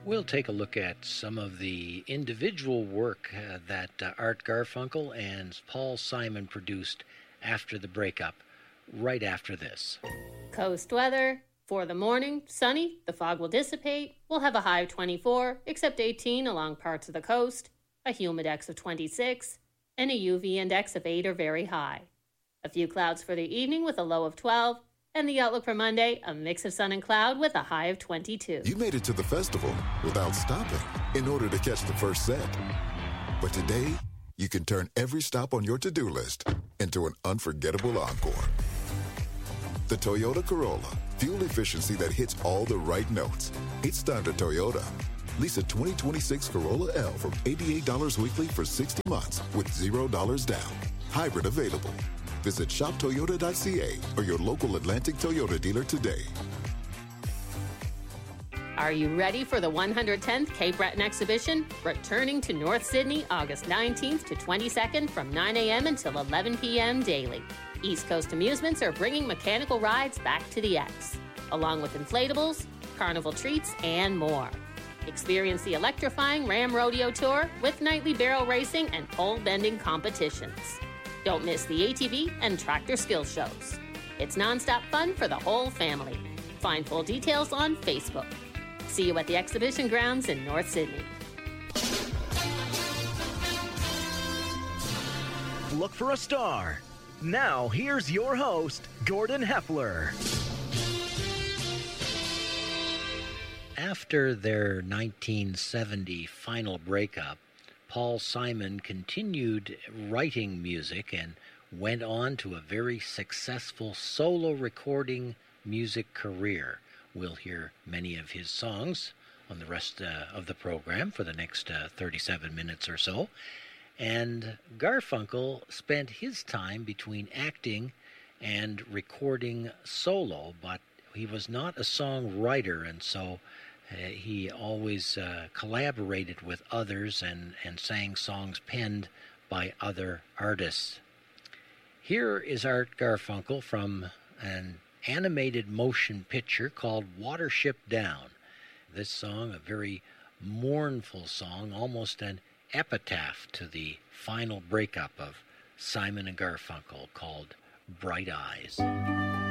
We'll take a look at some of the individual work that Art Garfunkel and Paul Simon produced after the breakup, right after this. Coast weather. For the morning, sunny, the fog will dissipate. We'll have a high of 24, except 18 along parts of the coast, a humidex of 26, and a UV index of 8 or very high. A few clouds for the evening with a low of 12, and the outlook for Monday, a mix of sun and cloud with a high of 22. You made it to the festival without stopping in order to catch the first set. But today, you can turn every stop on your to-do list into an unforgettable encore. The Toyota Corolla, fuel efficiency that hits all the right notes. It's time to Toyota. Lease a 2026 Corolla L from $88 weekly for 60 months with $0 down. Hybrid available. Visit shoptoyota.ca or your local Atlantic Toyota dealer today. Are you ready for the 110th Cape Breton exhibition? Returning to North Sydney August 19th to 22nd from 9 a.m. until 11 p.m. daily. East Coast Amusements are bringing mechanical rides back to the X, along with inflatables, carnival treats, and more. Experience the electrifying Ram Rodeo Tour with nightly barrel racing and pole bending competitions. Don't miss the ATV and tractor skill shows. It's nonstop fun for the whole family. Find full details on Facebook. See you at the exhibition grounds in North Sydney. Look for a star. Now, here's your host, Gordon Heffler. After their 1970 final breakup, Paul Simon continued writing music and went on to a very successful solo recording music career. We'll hear many of his songs on the rest of the program for the next 37 minutes or so. And Garfunkel spent his time between acting and recording solo, but he was not a songwriter, and so he always collaborated with others and sang songs penned by other artists. Here is Art Garfunkel from an animated motion picture called Watership Down. This song, a very mournful song, almost an epitaph to the final breakup of Simon and Garfunkel, called Bright Eyes.